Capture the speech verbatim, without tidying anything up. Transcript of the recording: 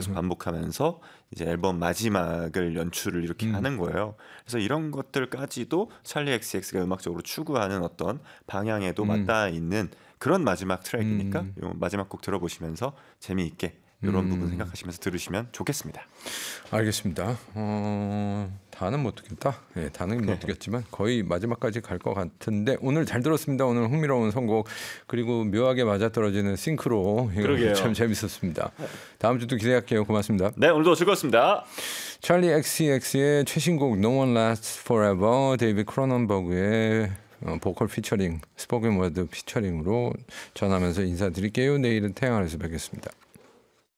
계속 반복하면서 이제 앨범 마지막을 연출을 이렇게 음. 하는 거예요. 그래서 이런 것들까지도 찰리 엑스엑스가 음악적으로 추구하는 어떤 방향에도 음. 맞닿아 있는 그런 마지막 트랙이니까 음. 요 마지막 곡 들어보시면서 재미있게 이런 음. 부분 생각하시면서 들으시면 좋겠습니다. 알겠습니다. 어, 다는 못 듣겠다. 네, 다는 못 듣겠지만 거의 마지막까지 갈 것 같은데 오늘 잘 들었습니다. 오늘 흥미로운 선곡 그리고 묘하게 맞아떨어지는 싱크로 그러게요. 참 재밌었습니다. 다음 주도 기대할게요. 고맙습니다. 네, 오늘도 즐거웠습니다. 찰리 엑스엑스의 최신곡 No One Lasts Forever 데이비드 크로넌버그의 어, 보컬 피처링 스포ken 워드 피처링으로 전하면서 인사드릴게요. 내일은 태양아래에서 뵙겠습니다.